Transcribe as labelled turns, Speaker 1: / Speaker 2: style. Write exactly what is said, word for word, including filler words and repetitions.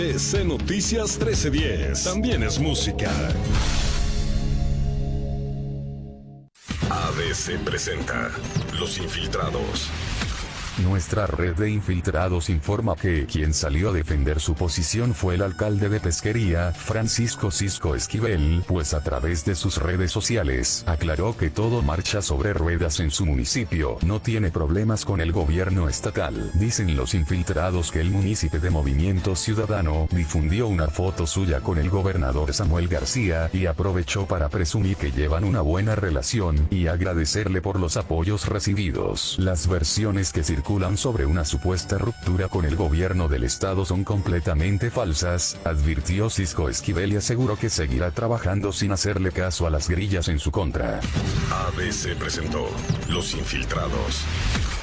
Speaker 1: A B C Noticias trece diez. También es música. A B C presenta Los Infiltrados.
Speaker 2: Nuestra red de infiltrados informa que quien salió a defender su posición fue el alcalde de Pesquería, Francisco Cisco Esquivel, pues a través de sus redes sociales, aclaró que todo marcha sobre ruedas en su municipio, no tiene problemas con el gobierno estatal. Dicen los infiltrados que el municipio de Movimiento Ciudadano difundió una foto suya con el gobernador Samuel García, y aprovechó para presumir que llevan una buena relación, y agradecerle por los apoyos recibidos. Las versiones que circulan sobre una supuesta ruptura con el gobierno del estado son completamente falsas, advirtió Cisco Esquivel y aseguró que seguirá trabajando sin hacerle caso a las grillas en su contra.
Speaker 1: A B C presentó Los Infiltrados.